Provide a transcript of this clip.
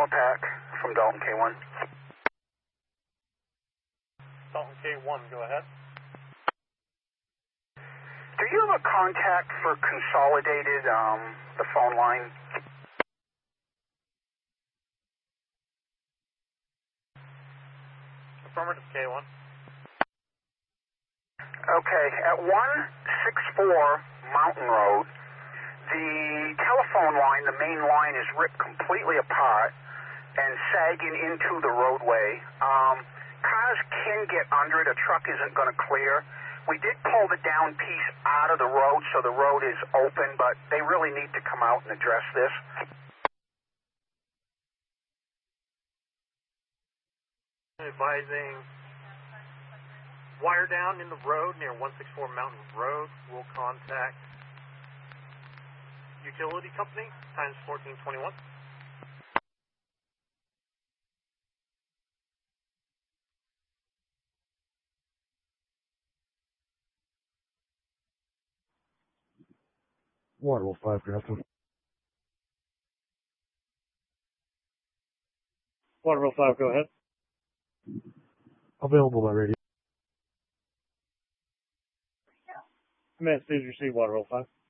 Power Pack from Dalton K1. Dalton K1, go ahead. Do you have a contact for Consolidated, the phone line? Affirmative K1. Okay, at 164 Mountain Road, the telephone line, the main line, is ripped completely apart and sagging into the roadway. Cars can get under it. A truck isn't going to clear. We did pull the down piece out of the road, so the road is open, but they really need to come out and address this. Advising wire down in the road near 164 Mountain Road. We'll contact utility company times 1421. Waterville 5, Grafton. Waterville 5, go ahead. Available by radio. Message received, Waterville 5.